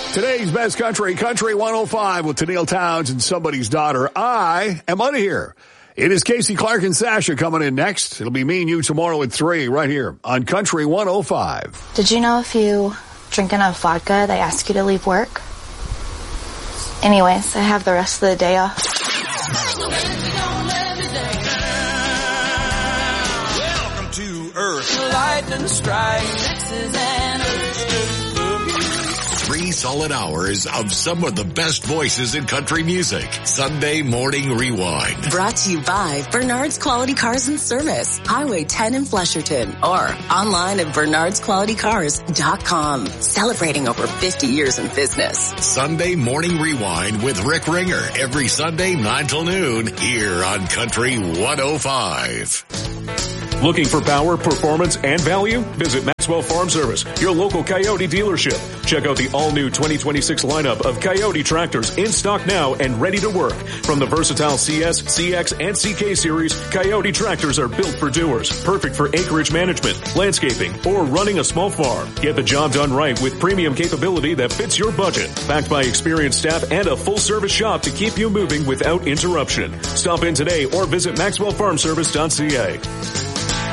Today's best country, Country 105 with Tennille Towns and Somebody's Daughter. I am out of here. It is Casey Clark and Sasha coming in next. It'll be me and you tomorrow at 3 right here on Country 105. Did you know if you drink enough vodka, they ask you to leave work? Anyways, I have the rest of the day off. Welcome to Earth. Lightning strike. Texas and 3 solid hours of some of the best voices in country music. Sunday Morning Rewind. Brought to you by Bernard's Quality Cars and Service, Highway 10 in Flesherton, or online at bernardsqualitycars.com. Celebrating over 50 years in business. Sunday Morning Rewind with Rick Ringer every Sunday 9 till noon here on Country 105. Looking for power, performance, and value? Visit Maxwell Farm Service, your local Coyote dealership. Check out the all-new 2026 lineup of Coyote tractors in stock now and ready to work. From the versatile CS, CX, and CK series, Coyote tractors are built for doers, perfect for acreage management, landscaping, or running a small farm. Get the job done right with premium capability that fits your budget. Backed by experienced staff and a full-service shop to keep you moving without interruption. Stop in today or visit MaxwellFarmService.ca.